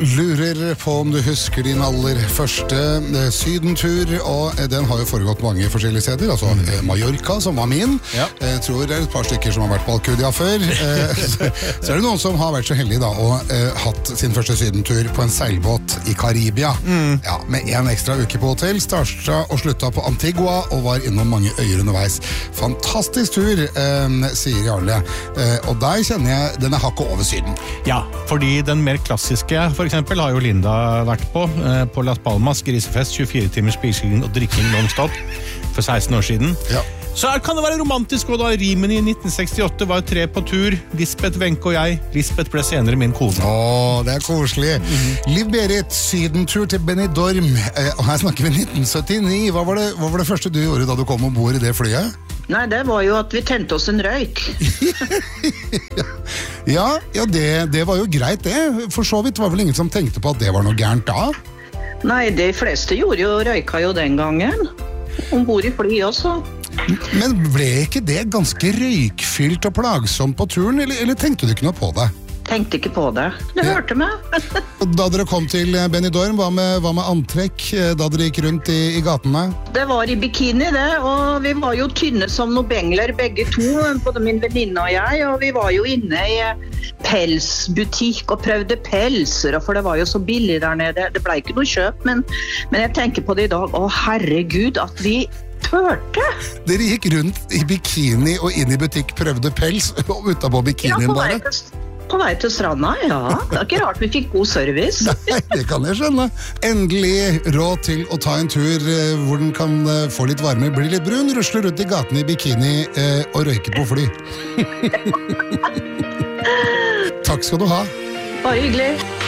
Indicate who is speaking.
Speaker 1: Lurer på om du husker din aller første sydentur, og den har jo foregått mange forskjellige steder, altså Mallorca, som var min.
Speaker 2: Ja.
Speaker 1: Jeg tror det et par stykker som har vært på Alcudia før. Så det noen som har vært så heldige da, og hatt sin første sydentur på en seilbåt i Karibia. Ja, med en ekstra uke på hotell, startet og sluttet på Antigua, og var innom mange øyer underveis. Fantastisk tur, sier Jarle. Og der kjenner jeg denne hakket over syden.
Speaker 2: Ja, fordi den mer klassiske, for eksempel, har jo Linda vært på Las Palmas, grisefest, 24 timers spising og drikking non-stop for 16 år siden.
Speaker 1: Ja.
Speaker 2: Så kan det være romantisk, og da Rimini i 1968 var 3 på tur, Lisbeth, Wenche og jeg. Lisbeth ble senere min kone.
Speaker 1: Det er koselig. Liv-Berit, sydentur til Benidorm. Og her snakker vi 1979. Hva var det første du gjorde da du kom ombord i det flyet?
Speaker 3: Nei, det var jo at vi tente oss en røyk.
Speaker 1: Ja, det var jo greit det. For så vidt var vel ingen som tenkte på at det var noe gærent da?
Speaker 3: Nei, de fleste røyka jo den gangen. Ombord i fly også.
Speaker 1: Men ble ikke det ganske røykfylt og plagsomt på turen, eller tenkte du ikke noe på det?
Speaker 3: Tenkte ikke på det. Det hørte meg.
Speaker 1: Da dere kom til Benidorm, hva med antrekk da dere gikk rundt i gatene?
Speaker 3: Det var i bikini det, og vi var jo tynne som noen bengler begge to, både min venninne og jeg, og vi var jo inne i pelsbutikk og prøvde pelser, for det var jo så billig der nede. Det ble ikke noe kjøp, men jeg tenker på det i dag. Å herregud, at vi tørte.
Speaker 1: Dere gikk rundt i bikini og inn i butikk, prøvde pels, og utenpå bikinien bare?
Speaker 3: På vei til stranda, ja. Det er ikke rart vi fikk god service.
Speaker 1: Nei, det kan jeg skjønne. Endelig råd til å ta en tur hvor den kan få litt varme, bli litt brun, rusle rundt i gaten i bikini og røyke på fly. Takk skal du ha.
Speaker 3: Bare hyggelig.